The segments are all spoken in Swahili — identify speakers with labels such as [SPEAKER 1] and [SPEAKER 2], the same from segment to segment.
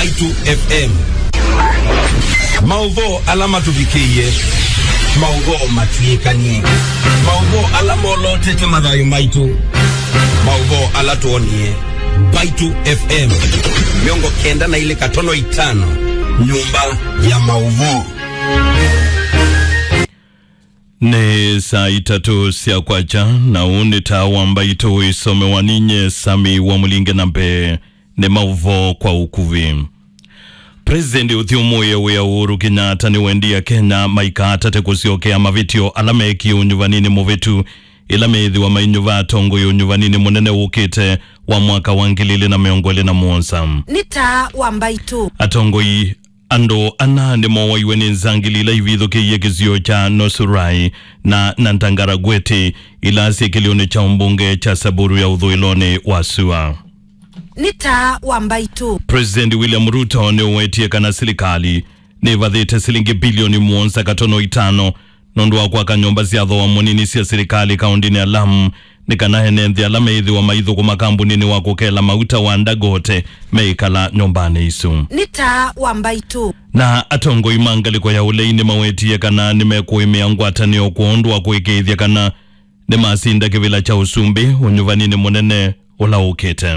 [SPEAKER 1] Baitu FM. Mauvo alama tuvikie. Mauvo matuikanie. Mauvo alama olote temadayo maitu. Mauvo alatuonie. Baitu FM. Miongo kenda na ile 5.5. Nyumba ya mauvo.
[SPEAKER 2] Ne saa 3 sia kwacha na unita wambaitu isome waninye sami wa mulinge nampe ne mauvo kwa ukuvi. President uthiumuye wea Uhuru Kenyatta ni wendi ya Kenya maikata tekusiokea mavitio alameki unyuvanini muvitu ilamethi wa mainyuva tongo unyuvanini munene ukite wa mwaka wa 2017.
[SPEAKER 3] Nita wambaitu
[SPEAKER 2] Atongoi ando anande mowa iweni nzangilila ividhoke yekizio cha Nosurai na Nantangara Gwete ila sekilione cha umbunge cha Saburu ya Udhuilone wa Sua.
[SPEAKER 3] Nita wambaitu
[SPEAKER 2] President William Ruto ni uwetie kana silikali ni vadhite silingi bilioni 1.5 nondwa kwa kanyomba ziadho wa monini siya silikali kaundini ya Lamu ni kana henenthi alameithi wa maithu kumakambu nini wa kukela mauta wa Ndagote meikala nyombane isu.
[SPEAKER 3] Nita wambaitu
[SPEAKER 2] Na atongo imangaliko ya uleini mawetie kana nimekuimea ngwatani o kuondwa kuikeithia kana ni masinda kivila cha Usumbi unyuvanini munene ula ukete.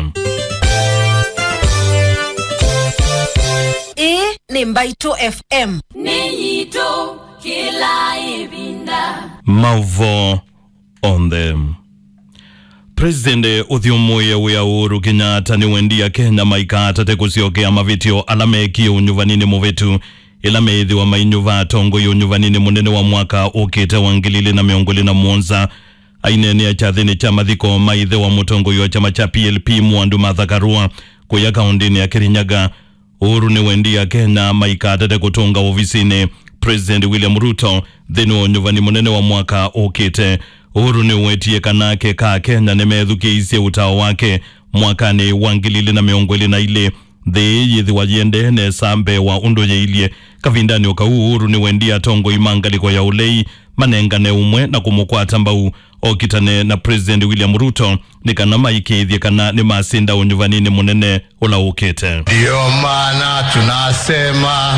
[SPEAKER 3] Ni Baitu FM.
[SPEAKER 4] Niyito kila ibinda.
[SPEAKER 2] Mauvo on them. President uthiumuye wea Uhuru Kenyatta ni wendi ya Kenya maikata tekusiokea mavitio alameki unyuvanini muvitu ilamethi wa mainyuva tongo unyuvanini munene wa mwaka ukite wa 2017 ainene ya chathini cha mathiko maithe wa mutongo wa chama cha PLP Mwandu Martha Karua kuya kaundini ya Kirinyaga. Uhuru ni wendi ya Kenya maikata tekutunga ofisini President William Ruto dhinu unyuvani munene wa mwaka ukite. Uhuru ni uwetie kanake ka Kenya nemethuke isi utao wake mwakani wa 2021 yithi wajende ne sambe wa undoye ilie kavindani oka Uhuru ni wendi ya tongo imangaliko ya ulei manengane umwe na kumukwata mbau okitane na President William Ruto ni kana maikithie kana ni masinda unyuvanini munene ula ukete.
[SPEAKER 5] Ndio maana tunasema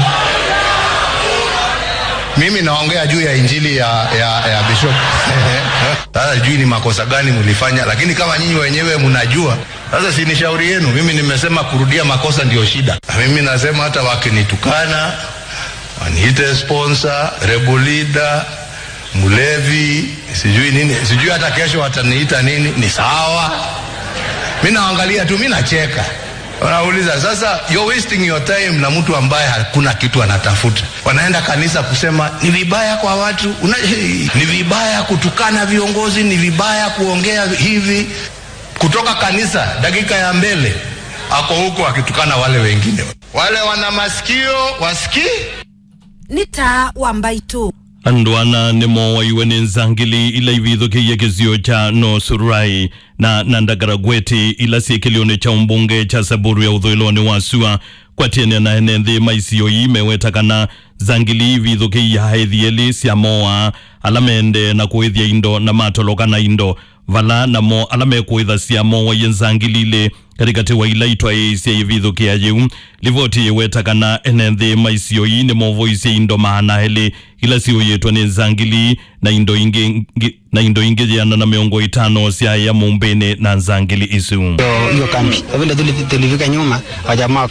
[SPEAKER 5] mimi naongea juu ya injili ya Bishop. Sasa juu ni makosa gani mlifanya, lakini kama nyinyi wenyewe mnajua, sasa si ni shauri yenu. Mimi nimesema kurudia makosa ndio shida. Mimi nasema hata wakinitukana, waniite sponsor, rebel leader, mulevi, sijui nini, sijui hata kesho wataniita nini, ni sawa. Mimi naangalia tu, mimi nacheka. Wanauliza sasa you're wasting your time na mtu ambaye hakuna kitu anatafuta. Wanaenda kanisa kusema ni vibaya kwa watu, ni vibaya kutukana viongozi, ni vibaya kuongea hivi. Kutoka kanisa dakika ya mbele ako huko akitukana wale wengine. Wale wana masikio wasiki.
[SPEAKER 3] Nita wambaitu
[SPEAKER 2] Andwana ni mowa iweni nzangili ila ividhoke yekizio cha Nosurai na Nantangara Gwete ila sekilione cha umbunge cha Saburu ya Udhuilone wa Sua kwa tiene na henenthi maisio imeweta kana zangili ividhoke ya haithieli siya mowa alamende na kuithia indo na matoloka na indo vala na mo alame kuitha siya mowa yenzangilile katika tewa ila itwa siya ividhoke ya jiu livoti yeweta kana henenthi maisio ni movo isi indo maana hele ila siyo yetu ni nzangili na indo inge jana na miongo 5 siya ya mumbene na nzangili isu.
[SPEAKER 6] Hiyo kambi. Vile tulifika nyuma wajamaa